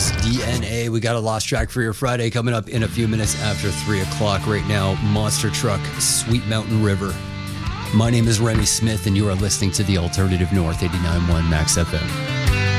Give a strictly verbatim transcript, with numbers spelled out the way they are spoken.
Beatles D N A. We got a lost track for your Friday coming up in a few minutes after three o'clock. Right now, Monster Truck, Sweet Mountain River. My name is Remy Smith, and you are listening to the Alternative North eighty-nine point one Max F M.